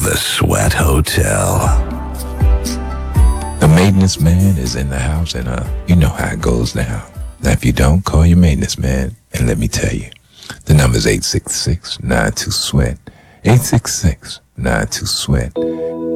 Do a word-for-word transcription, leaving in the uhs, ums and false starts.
the Sweat Hotel. The maintenance man is in the house, and uh, you know how it goes now. Now, if you don't, call your maintenance man, and let me tell you, the number's eight six six, nine two, SWEAT, eight six six, nine two, SWEAT.